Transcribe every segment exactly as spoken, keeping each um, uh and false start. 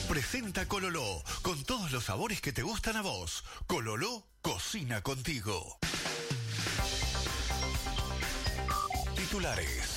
Presenta Cololó, con todos los sabores que te gustan a vos. Cololó cocina contigo. Titulares.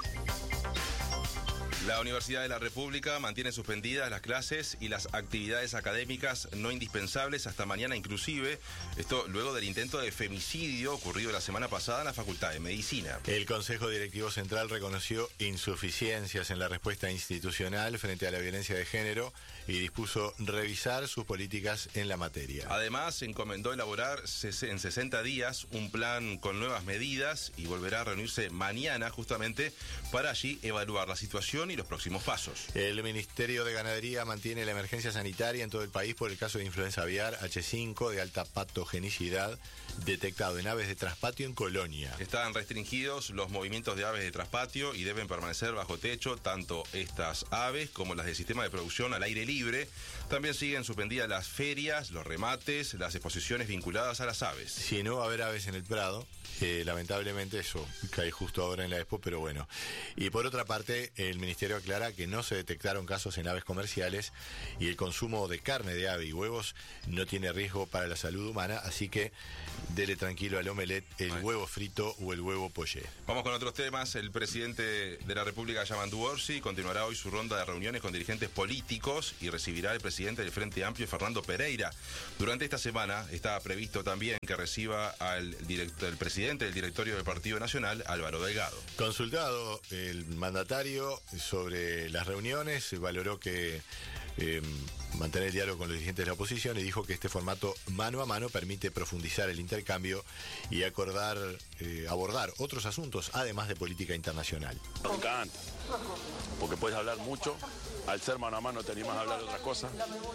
La Universidad de la República mantiene suspendidas las clases y las actividades académicas no indispensables hasta mañana inclusive. Esto luego del intento de femicidio ocurrido la semana pasada en la Facultad de Medicina. El Consejo Directivo Central reconoció insuficiencias en la respuesta institucional frente a la violencia de género y dispuso revisar sus políticas en la materia. Además, encomendó elaborar en sesenta días un plan con nuevas medidas y volverá a reunirse mañana justamente para allí evaluar la situación y los próximos pasos. El Ministerio de Ganadería mantiene la emergencia sanitaria en todo el país por el caso de influenza aviar H cinco de alta patogenicidad detectado en aves de traspatio en Colonia. Están restringidos los movimientos de aves de traspatio y deben permanecer bajo techo tanto estas aves como las del sistema de producción al aire libre. También siguen suspendidas las ferias, los remates, las exposiciones vinculadas a las aves. Si no va a haber aves en el Prado, eh, lamentablemente eso cae justo ahora en la Expo, pero bueno. Y por otra parte, el Ministerio aclara que no se detectaron casos en aves comerciales y el consumo de carne de ave y huevos no tiene riesgo para la salud humana, así que dele tranquilo al omelette el Ay. huevo frito o el huevo poché. Vamos con otros temas. El presidente de la República, Yamandu Orsi, continuará hoy su ronda de reuniones con dirigentes políticos y recibirá al presidente del Frente Amplio, Fernando Pereira. Durante esta semana está previsto también que reciba al director, el presidente del directorio del Partido Nacional, Álvaro Delgado. Consultado el mandatario sobre las reuniones, valoró que eh, mantener el diálogo con los dirigentes de la oposición y dijo que este formato mano a mano permite profundizar el intercambio y acordar, eh, abordar otros asuntos, además de política internacional. Me encanta, porque puedes hablar mucho, al ser mano a mano te animas a hablar de otras cosas,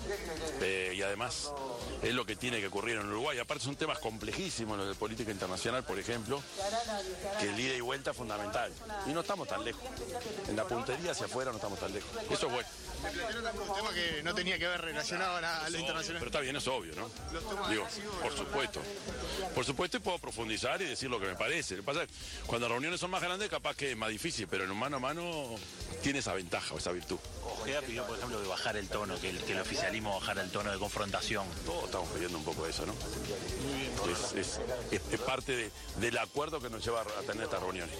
eh, y además es lo que tiene que ocurrir en Uruguay. Aparte son temas complejísimos los de política internacional, por ejemplo, que el ida y vuelta es fundamental. Y no estamos tan lejos. En la puntería hacia afuera no estamos tan lejos. Eso es bueno. Un tema que no tenía que ver relacionado a, la, a lo internacional. Pero está bien, es obvio, ¿no? Digo, por supuesto. Por supuesto, y puedo profundizar y decir lo que me parece. Lo que pasa es que cuando las reuniones son más grandes, capaz que es más difícil, pero en un mano a mano tiene esa ventaja o esa virtud. Ojeda pidió, por ejemplo, de bajar el tono, que el, que el oficialismo bajara el tono de confrontación. Todos estamos pidiendo un poco eso, ¿no? Muy bien. Es, es, es, es parte de, del acuerdo que nos lleva a tener estas reuniones.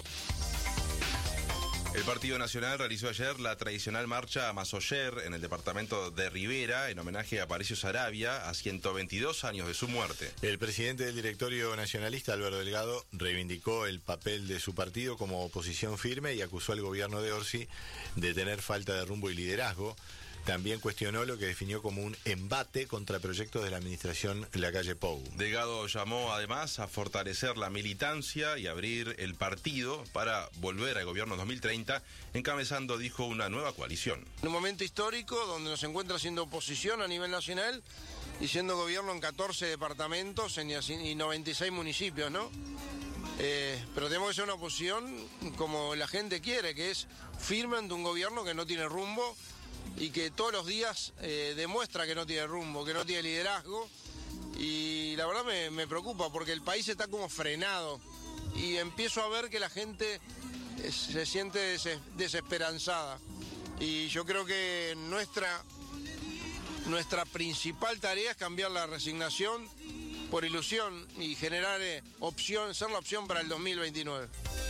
El Partido Nacional realizó ayer la tradicional marcha a Masoyer en el departamento de Rivera en homenaje a Aparicio Saravia a ciento veintidós años de su muerte. El presidente del directorio nacionalista, Álvaro Delgado, reivindicó el papel de su partido como oposición firme y acusó al gobierno de Orsi de tener falta de rumbo y liderazgo. También cuestionó lo que definió como un embate contra proyectos de la administración Lacalle Pou. Delgado llamó además a fortalecer la militancia y abrir el partido para volver al gobierno dos mil treinta, encabezando, dijo, una nueva coalición. En un momento histórico donde nos encuentra siendo oposición a nivel nacional y siendo gobierno en catorce departamentos y noventa y seis municipios, ¿no? Eh, pero tenemos que ser una oposición como la gente quiere, que es firme ante un gobierno que no tiene rumbo y que todos los días eh, demuestra que no tiene rumbo, que no tiene liderazgo, y la verdad me, me preocupa porque el país está como frenado y empiezo a ver que la gente eh, se siente des desesperanzada, y yo creo que nuestra, nuestra principal tarea es cambiar la resignación por ilusión y generar eh, opción, ser la opción para el dos mil veintinueve.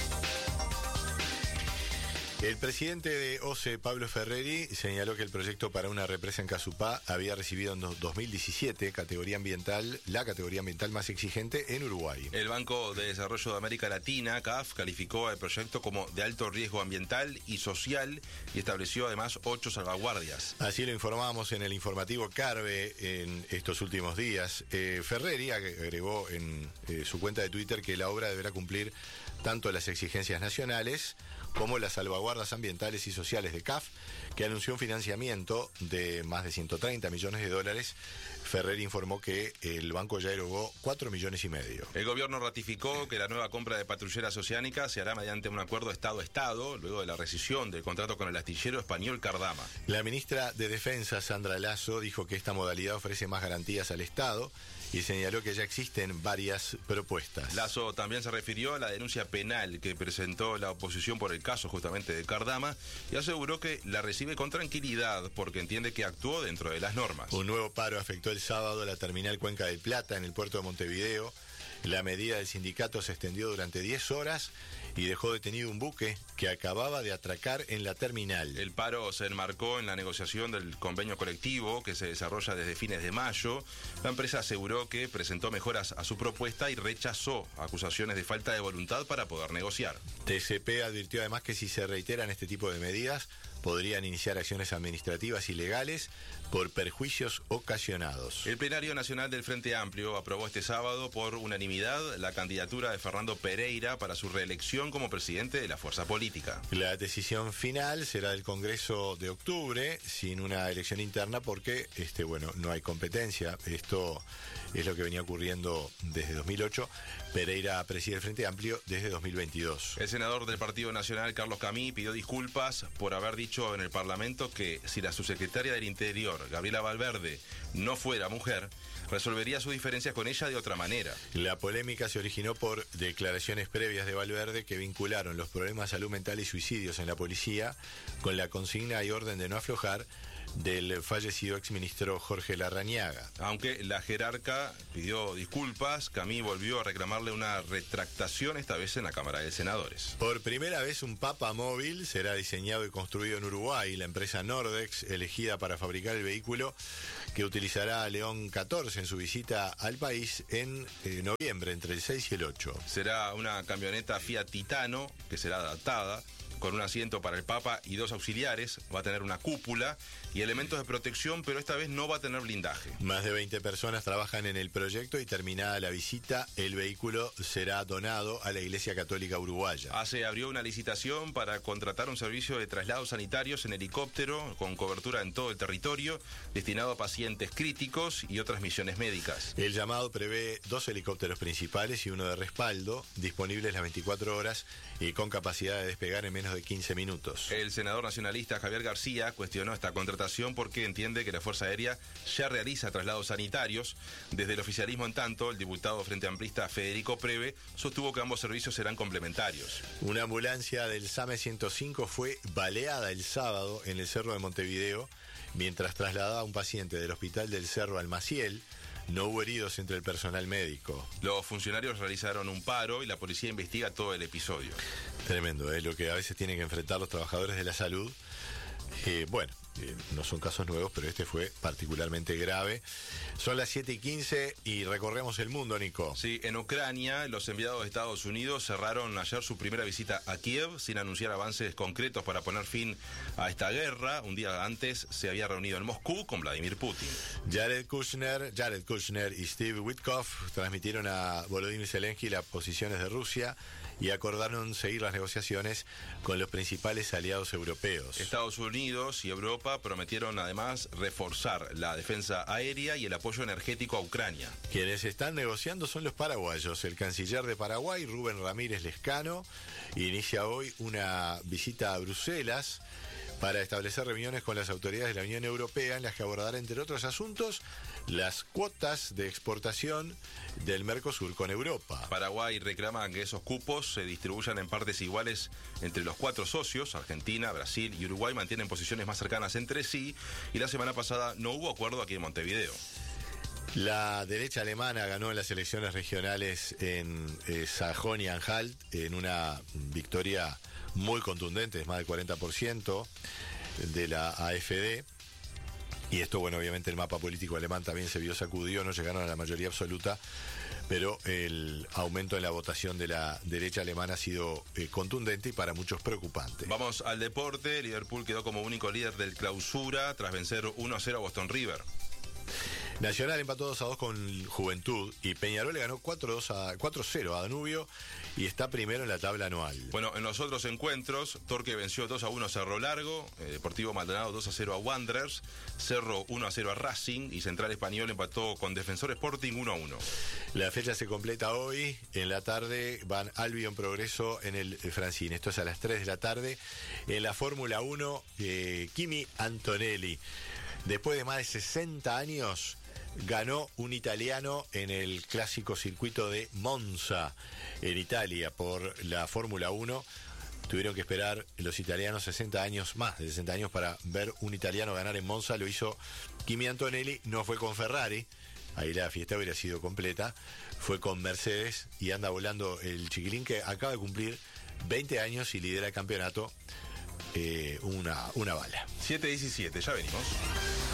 El presidente de O C E, Pablo Ferreri, señaló que el proyecto para una represa en Casupá había recibido en dos mil diecisiete categoría ambiental, la categoría ambiental más exigente en Uruguay. El Banco de Desarrollo de América Latina, C A F, calificó al proyecto como de alto riesgo ambiental y social y estableció además ocho salvaguardias. Así lo informamos en el informativo Carve en estos últimos días. Eh, Ferreri agregó en eh, su cuenta de Twitter que la obra deberá cumplir tanto las exigencias nacionales como las salvaguardias ambientales y sociales de C A F, que anunció un financiamiento de más de ciento treinta millones de dólares. Ferrer informó que el banco ya erogó cuatro millones y medio. El gobierno ratificó que la nueva compra de patrulleras oceánicas se hará mediante un acuerdo Estado-Estado, luego de la rescisión del contrato con el astillero español Cardama. La ministra de Defensa, Sandra Lasso, dijo que esta modalidad ofrece más garantías al Estado y señaló que ya existen varias propuestas. Lasso también se refirió a la denuncia penal que presentó la oposición por el el caso justamente de Cardama y aseguró que la recibe con tranquilidad porque entiende que actuó dentro de las normas. Un nuevo paro afectó el sábado la terminal Cuenca del Plata en el puerto de Montevideo. La medida del sindicato se extendió durante diez horas y dejó detenido un buque que acababa de atracar en la terminal. El paro se enmarcó en la negociación del convenio colectivo que se desarrolla desde fines de mayo. La empresa aseguró que presentó mejoras a su propuesta y rechazó acusaciones de falta de voluntad para poder negociar. T C P advirtió además que si se reiteran este tipo de medidas, podrían iniciar acciones administrativas y legales por perjuicios ocasionados. El Plenario Nacional del Frente Amplio aprobó este sábado por unanimidad la candidatura de Fernando Pereira para su reelección como presidente de la fuerza política. La decisión final será del Congreso de octubre, sin una elección interna, porque este, bueno, no hay competencia. Esto es lo que venía ocurriendo desde dos mil ocho. Pereira preside el Frente Amplio desde dos mil veintidós. El senador del Partido Nacional, Carlos Camí, pidió disculpas por haber dicho en el Parlamento que si la subsecretaria del Interior, Gabriela Valverde, no fuera mujer, resolvería sus diferencias con ella de otra manera. La polémica se originó por declaraciones previas de Valverde que vincularon los problemas de salud mental y suicidios en la policía con la consigna y orden de no aflojar del fallecido exministro Jorge Larrañaga. Aunque la jerarca pidió disculpas, Camí volvió a reclamarle una retractación, esta vez en la Cámara de Senadores. Por primera vez un Papa móvil será diseñado y construido en Uruguay. La empresa Nordex, elegida para fabricar el vehículo que utilizará León catorce en su visita al país en eh, noviembre, entre el seis y el ocho. Será una camioneta Fiat Titano que será adaptada con un asiento para el Papa y dos auxiliares, va a tener una cúpula y elementos de protección, pero esta vez no va a tener blindaje. Más de veinte personas trabajan en el proyecto y terminada la visita, el vehículo será donado a la Iglesia Católica Uruguaya. ACE abrió una licitación para contratar un servicio de traslados sanitarios en helicóptero con cobertura en todo el territorio, destinado a pacientes críticos y otras misiones médicas. El llamado prevé dos helicópteros principales y uno de respaldo, disponibles las veinticuatro horas y con capacidad de despegar en menos de quince minutos. El senador nacionalista Javier García cuestionó esta contratación porque entiende que la Fuerza Aérea ya realiza traslados sanitarios. Desde el oficialismo, en tanto, el diputado frente amplista Federico Preve sostuvo que ambos servicios serán complementarios. Una ambulancia del SAME ciento cinco fue baleada el sábado en el Cerro de Montevideo mientras trasladaba a un paciente del Hospital del Cerro al Maciel. No hubo heridos entre el personal médico. Los funcionarios realizaron un paro y la policía investiga todo el episodio. Tremendo, es lo que a veces tienen que enfrentar los trabajadores de la salud. Eh, bueno, eh, no son casos nuevos, pero este fue particularmente grave. Son las siete y quince y recorremos el mundo, Nico. Sí, en Ucrania, los enviados de Estados Unidos cerraron ayer su primera visita a Kiev sin anunciar avances concretos para poner fin a esta guerra. Un día antes se había reunido en Moscú con Vladimir Putin. Jared Kushner, Jared Kushner y Steve Witkoff transmitieron a Volodymyr Zelensky las posiciones de Rusia y acordaron seguir las negociaciones con los principales aliados europeos. Estados Unidos y Europa prometieron además reforzar la defensa aérea y el apoyo energético a Ucrania. Quienes están negociando son los paraguayos. El canciller de Paraguay, Rubén Ramírez Lescano, inicia hoy una visita a Bruselas para establecer reuniones con las autoridades de la Unión Europea en las que abordará, entre otros asuntos, las cuotas de exportación del Mercosur con Europa. Paraguay reclama que esos cupos se distribuyan en partes iguales entre los cuatro socios. Argentina, Brasil y Uruguay mantienen posiciones más cercanas entre sí y la semana pasada no hubo acuerdo aquí en Montevideo. La derecha alemana ganó en las elecciones regionales en eh, Sajonia-Anhalt en una victoria muy contundente, es más del cuarenta por ciento de la A F D. Y esto, bueno, obviamente el mapa político alemán también se vio sacudido, no llegaron a la mayoría absoluta, pero el aumento en la votación de la derecha alemana ha sido eh, contundente y para muchos preocupante. Vamos al deporte. Liverpool quedó como único líder del Clausura tras vencer uno a cero a Boston River. Nacional empató dos a dos con Juventud y Peñarol le ganó cuatro cero a Danubio y está primero en la tabla anual. Bueno, en los otros encuentros, Torque venció dos a uno a Cerro Largo, eh, Deportivo Maldonado dos a cero a Wanderers, Cerro uno a cero a Racing y Central Español empató con Defensor Sporting uno a uno. La fecha se completa hoy, en la tarde van Albion Progreso en el Francine, esto es a las tres de la tarde. En la Fórmula uno, eh, Kimi Antonelli, después de más de sesenta años, ganó un italiano en el clásico circuito de Monza, en Italia, por la Fórmula uno. tuvieron que esperar los italianos sesenta años, más de sesenta años, para ver un italiano ganar en Monza. Lo hizo Kimi Antonelli, no fue con Ferrari, ahí la fiesta hubiera sido completa, fue con Mercedes y anda volando el chiquilín que acaba de cumplir veinte años y lidera el campeonato, eh, una, una bala. siete diecisiete, ya venimos.